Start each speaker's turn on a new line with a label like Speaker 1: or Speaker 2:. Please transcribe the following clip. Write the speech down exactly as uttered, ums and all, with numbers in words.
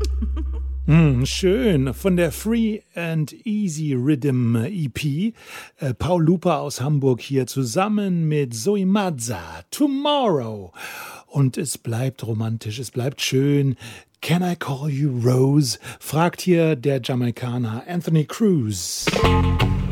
Speaker 1: Hm, schön. Von der Free and Easy Rhythm E P. Äh, Paul Luper aus Hamburg hier zusammen mit Zoe Mazza. Tomorrow. Und es bleibt romantisch, es bleibt schön. Can I call you Rose? Fragt hier der Jamaikaner Anthony Cruz.